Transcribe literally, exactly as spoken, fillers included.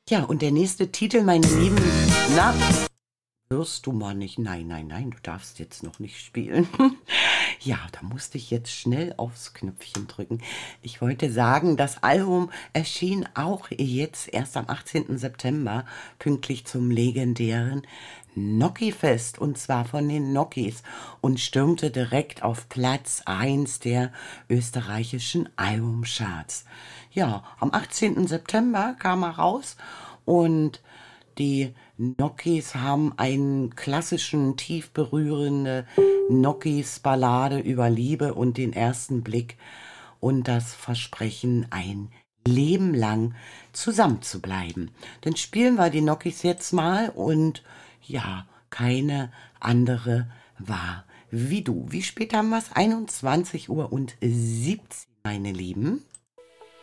Ja, und der nächste Titel, meine Lieben, na, wirst du mal nicht. Nein, nein, nein, du darfst jetzt noch nicht spielen. Ja, da musste ich jetzt schnell aufs Knöpfchen drücken. Ich wollte sagen, das Album erschien auch jetzt erst am achtzehnten September, pünktlich zum legendären Gnocchi-Fest, und zwar von den Gnocchis, und stürmte direkt auf Platz eins der österreichischen Albumcharts. Ja, am achtzehnten September kam er raus, und die Gnocchis haben einen klassischen, tief berührende Gnocchis-Ballade über Liebe und den ersten Blick und das Versprechen, ein Leben lang zusammen zu bleiben. Dann spielen wir die Gnocchis jetzt mal, und ja, keine andere war wie du. Wie spät haben wir es? einundzwanzig Uhr und siebzehn, meine Lieben.